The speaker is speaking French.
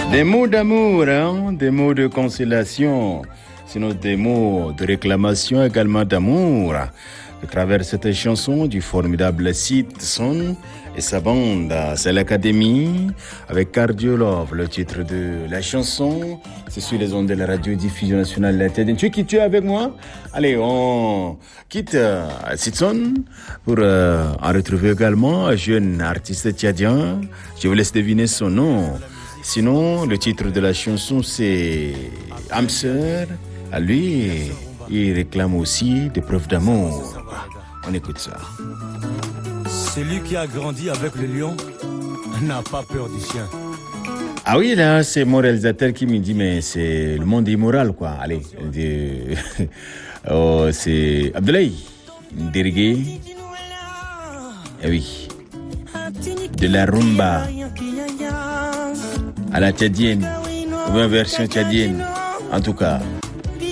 Des mots d'amour, hein? Des mots de consolation, sinon des mots de réclamation également d'amour. À travers cette chanson du formidable Sid Son et sa bande, c'est l'Académie avec Cardiolove, le titre de la chanson. C'est sur les ondes de la radio-diffusion nationale LTD. Tu es avec moi? Allez, on quitte Sid Son pour en retrouver également un jeune artiste tchadien. Je vous laisse deviner son nom. Sinon, le titre de la chanson, c'est Hamster. À lui, il réclame aussi des preuves d'amour. On écoute ça. Celui qui a grandi avec le lion n'a pas peur du chien. Ah oui, là, c'est mon réalisateur qui me dit, mais c'est le monde immoral, quoi. Allez, oh, c'est Abdoulaye Dergué. Eh oui. De la rumba à la tchadienne, ou bien version tchadienne, en tout cas.